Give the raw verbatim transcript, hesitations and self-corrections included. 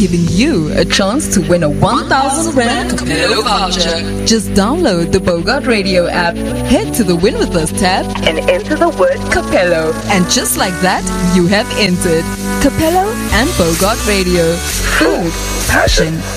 giving you a chance to win a one thousand Rand Capello voucher. Just download the Bogart Radio app, head to the Win With Us tab, and enter the word Capello. And just like that, you have entered Capello and Bogart Radio. Food, passion,